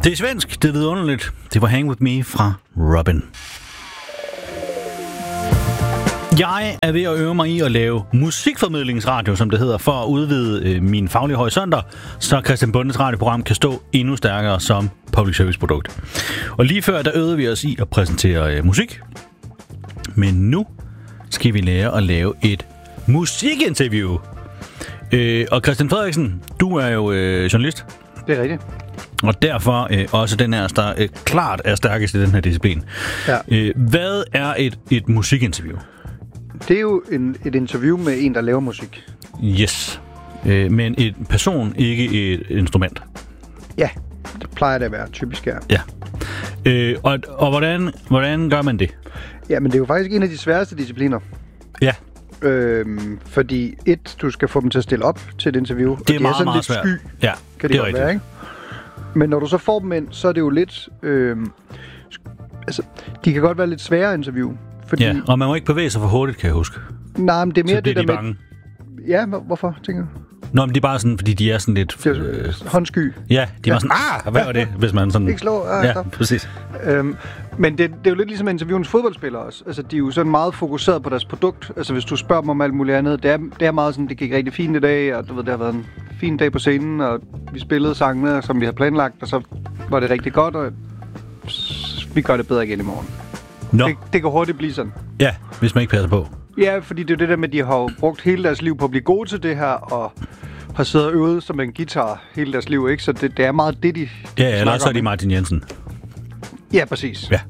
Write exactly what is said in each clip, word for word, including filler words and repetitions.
Det er svensk, det er vidunderligt. Det var Hang With Me fra Robin. Jeg er ved at øve mig i at lave musikformidlingsradio, som det hedder, for at udvide øh, mine faglige horisonter, så Christian Bondes radioprogram kan stå endnu stærkere som public service produkt. Og lige før, der øvede vi os i at præsentere øh, musik. Men nu skal vi lære at lave et musikinterview. Øh, og Christian Frederiksen, du er jo øh, journalist. Det er rigtigt. Og derfor øh, også den her, der øh, klart er stærkest i den her disciplin. Ja. Øh, hvad er et, et musikinterview? Det er jo en, et interview med en, der laver musik. Yes. Øh, men en person, ikke et instrument. Ja, det plejer det at være typisk her. Ja. Øh, og og hvordan, hvordan gør man det? Ja, men det er jo faktisk en af de sværeste discipliner. Ja. Øhm, fordi et, du skal få dem til at stille op til et interview. Det er og meget, de er meget sådan svært. lidt sky, Ja, kan det, det er godt rigtigt. være, ikke? Men når du så får dem ind, så er det jo lidt... Øhm, altså, de kan godt være lidt svære at interview. Fordi, Ja, og man må ikke bevæge sig for hurtigt, kan jeg huske. Nej, men det er mere så det der de med... bange. Ja, hvorfor, tænker du? Nå, men det er bare sådan, fordi de er sådan lidt... Det er, øh, håndsky. ja, de Ja. var sådan, ah, hvad var det, hvis man sådan... Ikke slå, ah, ja, stop. præcis. Øhm, men det, det er jo lidt ligesom interviewens fodboldspillere også. Altså, de er jo sådan meget fokuseret på deres produkt. Altså, hvis du spørger dem om alt muligt andet, det er, det er meget sådan, det gik rigtig fint i dag, og du ved, det har været en fin dag på scenen, og vi spillede sangene, som vi havde planlagt, og så var det rigtig godt, og vi gør det bedre igen i morgen. Nå, Det, det kan hurtigt blive sådan. ja, hvis man ikke passer på. Ja, fordi det er jo det der med, at de har jo brugt hele deres liv på at blive gode til det her, og har siddet og øvet som en guitar hele deres liv, ikke? Så det, det er meget det, de Ja, ja, eller snakker så er om, de ikke? Martin Jensen. Ja, præcis. Ja.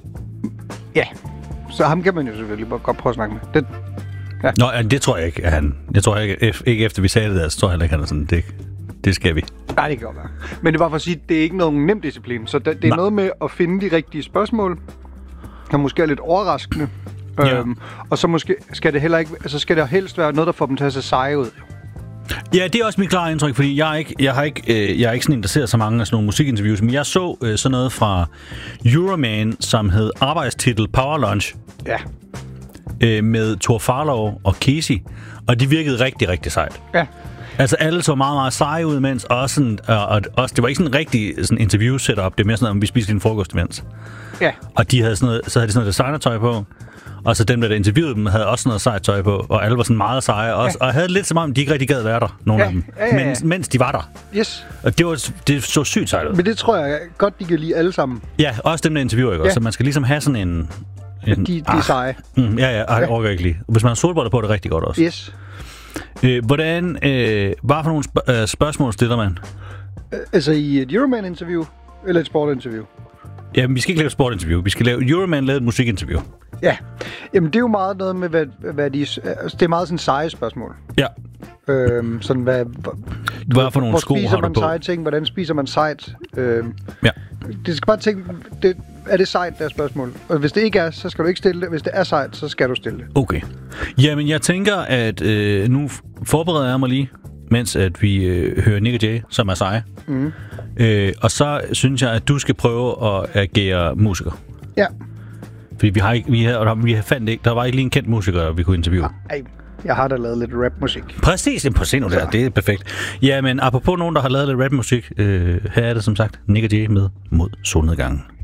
Ja. Så ham kan man jo selvfølgelig bare godt prøve at snakke med. Det, Nå, ja, det tror jeg ikke, at han... Jeg tror ikke, ef- ikke efter vi sagde det der, så tror jeg heller ikke, han er sådan, det, det skal vi. nej, det kan godt være. Men det var for at sige, at det er ikke nogen nem disciplin. Så det, det er Nej. noget med at finde de rigtige spørgsmål, der måske er lidt overraskende. Ja. Øhm, og så måske skal det heller ikke... Altså skal det helst være noget, der får dem til at se seje ud. Ja, det er også mit klare indtryk, fordi jeg er ikke, jeg har ikke, øh, jeg er ikke sådan en, der ser så mange af sådan nogle musikinterviews, men jeg så øh, sådan noget fra Euroman, som hed Arbejdstitel Power Lunch, Ja. øh, med Thor Farlov og Casey, og de virkede rigtig, rigtig sejt. Ja. Altså alle så meget, meget seje ud imens, og også, sådan, og, og også, det var ikke sådan en rigtig sådan interview-setup, det er mere sådan noget, om vi spiste en frokost imens. Ja. Og de havde sådan noget, så havde de sådan noget designertøj på, og så dem, der interviewede dem, havde også sådan noget sejt tøj på, og alle var sådan meget seje, også, ja. Og havde lidt som om, de ikke rigtig gad være der, nogle Ja, af dem, ja, ja, ja. Mens, mens de var der. Yes. Og det, var, det så sygt sejt ud. Men det tror jeg godt, de kan lide alle sammen. Ja, også dem, der interviewer, ikke? Ja. Så man skal ligesom have sådan en... en De, de er seje. Mm, ja, ja, ej, Ja. jeg orker ikke lige. Hvis man har solbriller på, er det rigtig godt også. Yes. Øh, hvordan, øh, hvad for nogle sp- øh, spørgsmål stiller man? Øh, Altså i et Euroman-interview, eller et sportinterview? Ja, vi skal ikke lave et sportinterview. Vi skal lave... Euroman lavede et musikinterview. Ja. Jamen, det er jo meget noget med, hvad, hvad de... Altså, det er meget sådan seje spørgsmål. Ja. Øhm, sådan, hvad... Hvad for nogle hvor sko spiser har du man på? seje ting? Hvordan spiser man sejt? Øhm, Ja. det skal bare tænke... Det, er det sejt, der spørgsmål? Og hvis det ikke er, så skal du ikke stille det. Hvis det er sejt, så skal du stille det. Okay. Jamen, jeg tænker, at øh, nu forbereder jeg mig lige, mens at vi øh, hører Nick og Jay, som er seje. Mm. Øh, og så synes jeg, at du skal prøve at agere musiker. Ja. Fordi vi har ikke, vi har, vi har fandt ikke, der var ikke lige en kendt musiker, vi kunne interviewe. Ej, jeg har da lavet lidt rapmusik. Præcis, på scenen der, det er perfekt. Ja, men apropos nogen, der har lavet lidt rapmusik, øh, her er det som sagt Nick og Jay med Mod solnedgangen.